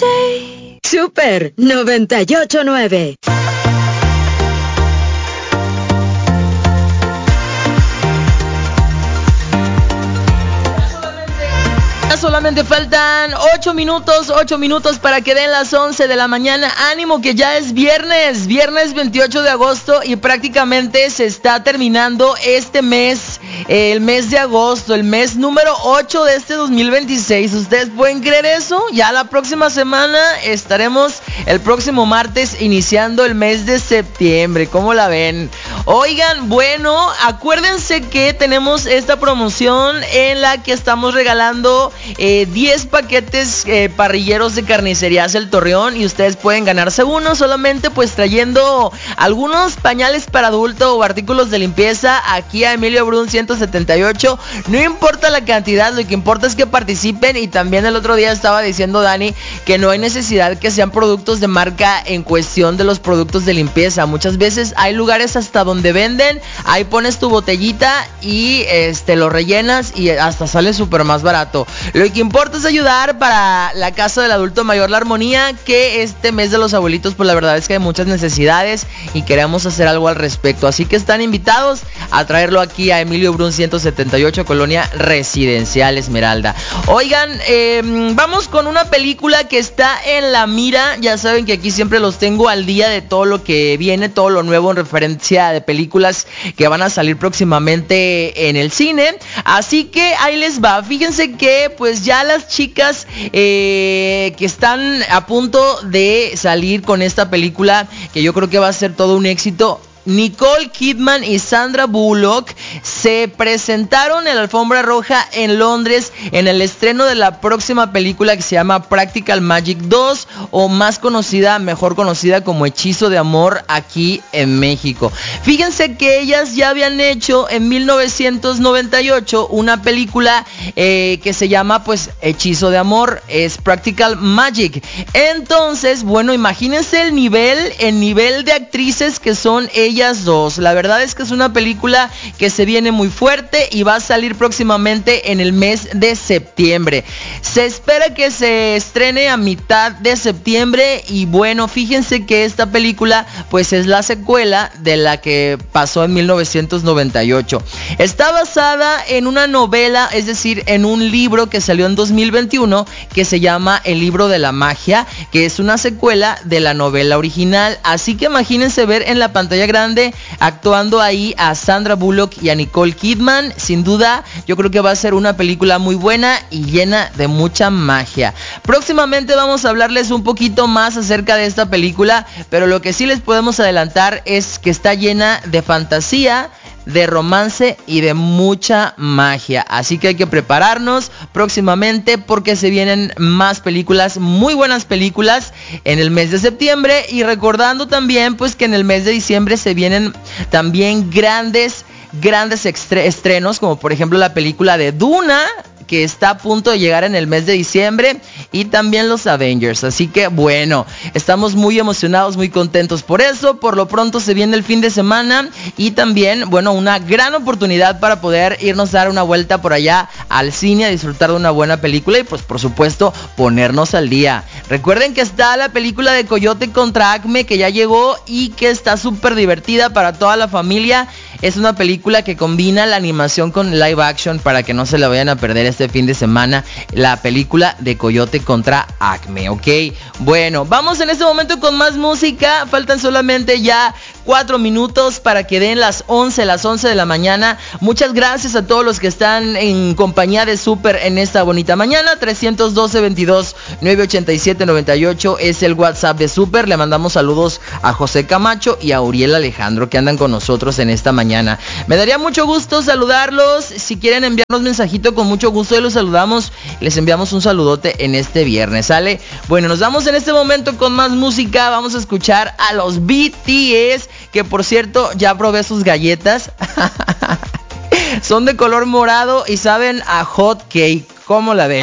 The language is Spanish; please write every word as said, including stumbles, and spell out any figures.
say. Super noventa y ocho nueve. Solamente faltan ocho minutos, ocho minutos para que den las once de la mañana. Ánimo que ya es viernes, viernes veintiocho de agosto y prácticamente se está terminando este mes, eh, el mes de agosto, el mes número ocho de este dos mil veintiséis. ¿Ustedes pueden creer eso? Ya la próxima semana estaremos el próximo martes iniciando el mes de septiembre. ¿Cómo la ven? Oigan, bueno, acuérdense que tenemos esta promoción en la que estamos regalando Eh, diez paquetes eh, parrilleros de Carnicerías El Torreón y ustedes pueden ganarse uno solamente pues trayendo algunos pañales para adulto o artículos de limpieza aquí a Emilio Brun ciento setenta y ocho. No importa la cantidad, lo que importa es que participen. Y también el otro día estaba diciendo Dani que no hay necesidad que sean productos de marca en cuestión de los productos de limpieza. Muchas veces hay lugares hasta donde venden, ahí pones tu botellita y este lo rellenas y hasta sale súper más barato. Lo que importa es ayudar para la Casa del Adulto Mayor La Armonía, que este mes de los abuelitos pues la verdad es que hay muchas necesidades y queremos hacer algo al respecto. Así que están invitados a traerlo aquí a Emilio Brun ciento setenta y ocho, Colonia Residencial Esmeralda. Oigan, eh, vamos con una película que está en la mira. Ya saben que aquí siempre los tengo al día de todo lo que viene, todo lo nuevo en referencia de películas que van a salir próximamente en el cine. Así que ahí les va. Fíjense que pues ya las chicas eh, que están a punto de salir con esta película, que yo creo que va a ser todo un éxito, Nicole Kidman y Sandra Bullock se presentaron en la alfombra roja en Londres en el estreno de la próxima película que se llama Practical Magic dos, o más conocida, mejor conocida como Hechizo de Amor aquí en México. Fíjense que ellas ya habían hecho en mil novecientos noventa y ocho una película eh, que se llama pues Hechizo de Amor, es Practical Magic. Entonces, bueno, imagínense el nivel, el nivel de actrices que son ellas Ellas dos. La verdad es que es una película que se viene muy fuerte y va a salir próximamente en el mes de septiembre. Se espera que se estrene a mitad de septiembre y bueno, fíjense que esta película pues es la secuela de la que pasó en mil novecientos noventa y ocho. Está basada en una novela, es decir, en un libro que salió en dos mil veintiuno que se llama El Libro de la Magia, que es una secuela de la novela original. Así que imagínense ver en la pantalla grande actuando ahí a Sandra Bullock y a Nicole Kidman. Sin duda, yo creo que va a ser una película muy buena y llena de mucha magia. Próximamente vamos a hablarles un poquito más acerca de esta película, pero lo que sí les podemos adelantar es que está llena de fantasía, de romance y de mucha magia. Así que hay que prepararnos próximamente porque se vienen más películas, muy buenas películas en el mes de septiembre. Y recordando también pues que en el mes de diciembre se vienen también grandes grandes estrenos, como por ejemplo la película de Duna, que está a punto de llegar en el mes de diciembre, y también los Avengers. Así que bueno, estamos muy emocionados, muy contentos por eso. Por lo pronto se viene el fin de semana y también, bueno, una gran oportunidad para poder irnos a dar una vuelta por allá al cine a disfrutar de una buena película y pues por supuesto ponernos al día. Recuerden que está la película de Coyote contra Acme, que ya llegó y que está súper divertida para toda la familia. Es una película que combina la animación con live action para que no se la vayan a perder este fin de semana, la película de Coyote contra Acme, ¿ok? Bueno, vamos en este momento con más música. Faltan solamente ya cuatro minutos para que den las once, las once de la mañana. Muchas gracias a todos los que están en compañía de Super en esta bonita mañana. Trescientos doce, veintidós, novecientos ochenta y siete, noventa y ocho es el WhatsApp de Super. Le mandamos saludos a José Camacho y a Uriel Alejandro, que andan con nosotros en esta mañana. Me daría mucho gusto saludarlos. Si quieren enviarnos mensajito, con mucho gusto los saludamos. Les enviamos un saludote en este viernes, ¿sale? Bueno, nos vamos en este momento con más música. Vamos a escuchar a los B T S, que por cierto ya probé sus galletas. Son de color morado y saben a hot cake. ¿Cómo la ven?